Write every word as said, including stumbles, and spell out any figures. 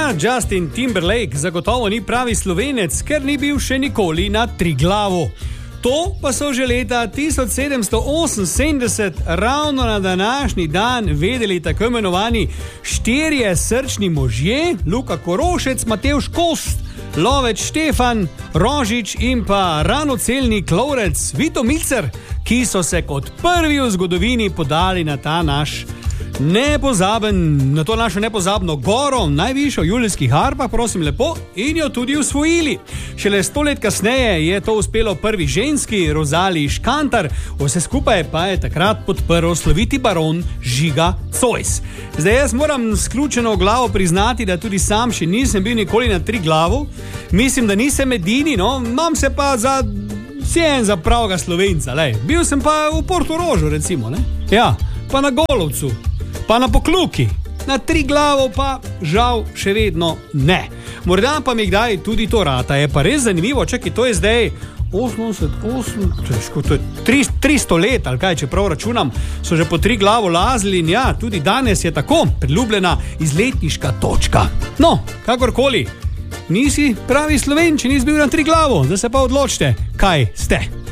Ja, Justin Timberlake zagotovo ni pravi Slovenec, ker ni bil še nikoli na Triglavu. To pa so že leta tisoč sedemsto oseminsedemdeset ravno na današnji dan vedeli tako imenovani štirje srčni možje, Luka Korošec, Matevž Kost, lovec Štefan Rožič in pa ranocelni klovec Vito Milcer, ki so se kot prvi v zgodovini podali na ta naš nepozaben, na to našo nepozabno goro, najvišjo Julijskih Alpah, prosim lepo, in jo tudi usvojili. Šele sto let kasneje je to uspelo prvi ženski, Rozaliji Škantar, vse skupaj pa je takrat podprl sloviti baron Žiga Zois. Zdaj jaz moram sključeno glavo priznati, da tudi sam še nisem bil nikoli na Triglavu, mislim, da nisem edini, no, imam se pa za sjen za pravega Slovenca, lej. Bil sem pa v Portorožu, recimo, ne? Ja, pa na Golovcu, pa na Pokluki, na Triglavu pa žal še vedno ne. Morda pa mi kdaj tudi to rata, je pa res zanimivo, čakaj, to je zdaj osemdeset osem, to je tristo let, ali kaj, če prav računam, so že po Triglavu lazili in ja, tudi danes je tako priljubljena izletniška točka. No, kakorkoli, nisi pravi Sloven, če nisi bil na Triglavu, zdaj se pa odločite, kaj ste.